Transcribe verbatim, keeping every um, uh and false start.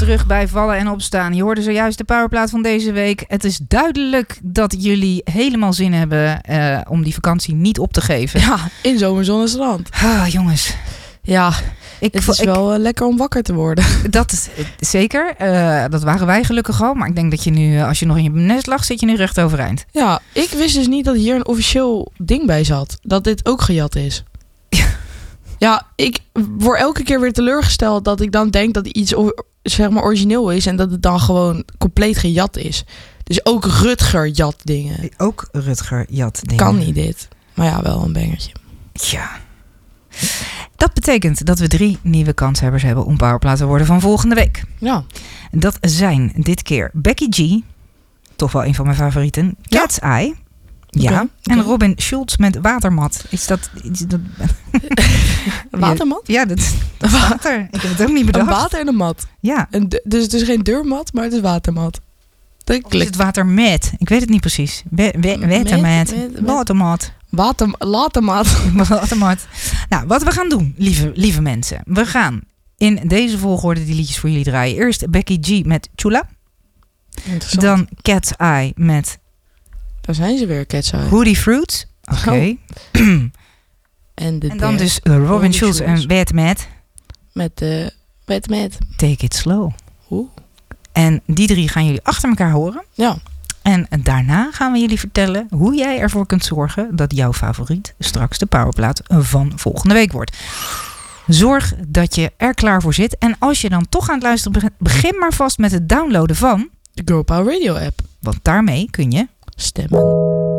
terug bij Vallen en Opstaan. Je hoorde zojuist de powerplaat van deze week. Het is duidelijk dat jullie helemaal zin hebben uh, om die vakantie niet op te geven. Ja, in zomerzonnestrand. Ah, jongens. Ja, ik, het is ik, wel uh, lekker om wakker te worden. Dat is zeker. Uh, dat waren wij gelukkig al. Maar ik denk dat je nu, als je nog in je nest lag, zit je nu recht overeind. Ja, ik wist dus niet dat hier een officieel ding bij zat. Dat dit ook gejat is. Ja, ik word elke keer weer teleurgesteld dat ik dan denk dat iets zeg maar origineel is en dat het dan gewoon compleet gejat is. Dus ook Rutger jat dingen. Ook Rutger jat dingen. Kan niet dit. Maar ja, wel een bangertje. Ja. Dat betekent dat we drie nieuwe kanshebbers hebben om powerplaat te worden van volgende week. Ja. Dat zijn dit keer Becky G, toch wel een van mijn favorieten. Cat's ja. Eye. Ja, okay, en okay. Robin Schulz met Watermat. Is dat... Is dat watermat? Ja, dat is water. Ik heb het ook niet bedacht. Een water en een mat. Ja. En de, dus het is geen deurmat, maar het is watermat. Dat of is het watermat? Ik weet het niet precies. We, we, watermat. Watermat. Water, latermat. Watermat. Nou, wat we gaan doen, lieve, lieve mensen. We gaan in deze volgorde die liedjes voor jullie draaien. Eerst Becky G met Chula. Dan Cat's Eye met... Daar zijn ze weer, Cat's Eye. Hoodie Fruit. Oké. Okay. Oh. en, en dan dus uh, Robin, Robin Schulz en Bad Matt. Met de uh, Bad Matt. Take It Slow. Oeh. En die drie gaan jullie achter elkaar horen. Ja. En daarna gaan we jullie vertellen hoe jij ervoor kunt zorgen dat jouw favoriet straks de powerplaat van volgende week wordt. Zorg dat je er klaar voor zit. En als je dan toch aan het luisteren, begin maar vast met het downloaden van de Girl Power Radio app. Want daarmee kun je stemmen.